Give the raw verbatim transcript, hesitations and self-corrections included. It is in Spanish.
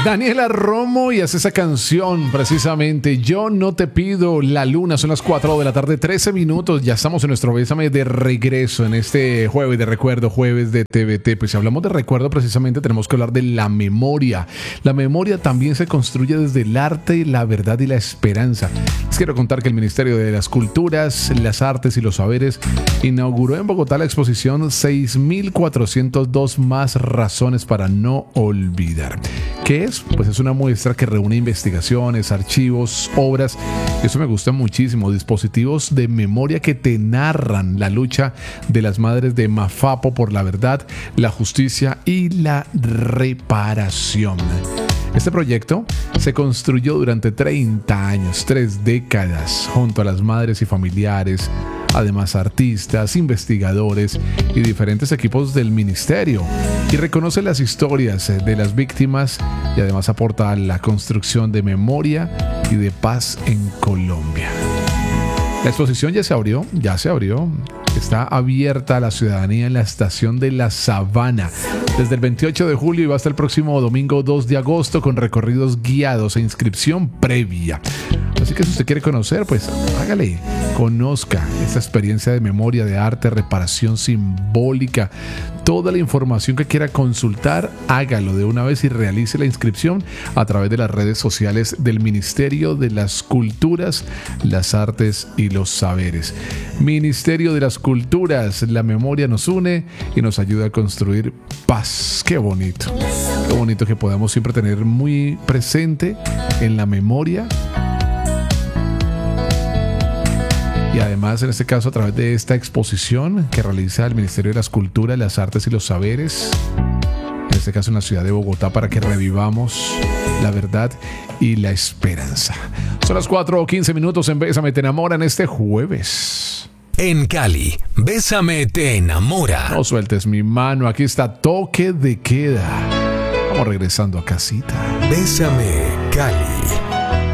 Daniela Romo y hace esa canción precisamente, Yo no te pido la luna. Son las cuatro de la tarde, trece minutos. Ya estamos en nuestro Bésame de regreso en este jueves de recuerdo, jueves de T V T. Pues si hablamos de recuerdo, precisamente tenemos que hablar de la memoria. La memoria también se construye desde el arte, la verdad y la esperanza. Les quiero contar que el Ministerio de las Culturas, las Artes y los Saberes inauguró en Bogotá la exposición seis mil cuatrocientas dos más razones para no olvidar. ¿Qué es? Pues es una muestra que reúne investigaciones, archivos, obras, y eso me gusta muchísimo, dispositivos de memoria que te narran la lucha de las madres de Mafapo por la verdad, la justicia y la reparación. Este proyecto se construyó durante treinta años, tres décadas, junto a las madres y familiares, además artistas, investigadores y diferentes equipos del ministerio, y reconoce las historias de las víctimas y además aporta a la construcción de memoria y de paz en Colombia. La exposición ya se abrió, ya se abrió. Está abierta a la ciudadanía en la estación de La Sabana desde el veintiocho de julio y va hasta el próximo domingo dos de agosto con recorridos guiados e inscripción previa. Así que si usted quiere conocer, pues hágale, conozca esta experiencia de memoria, de arte, reparación simbólica. Toda la información que quiera consultar, hágalo de una vez y realice la inscripción a través de las redes sociales del Ministerio de las Culturas, las Artes y los Saberes. Ministerio de las Culturas, la memoria nos une y nos ayuda a construir paz. Qué bonito, qué bonito que podamos siempre tener muy presente en la memoria. Y además, en este caso, a través de esta exposición que realiza el Ministerio de las Culturas, las Artes y los Saberes, en este caso en la ciudad de Bogotá, para que revivamos la verdad y la esperanza. Son las cuatro o quince minutos en Bésame Te Enamora en este jueves. En Cali, Bésame Te Enamora. No sueltes mi mano, aquí está Toque de Queda. Vamos regresando a casita. Bésame, Cali.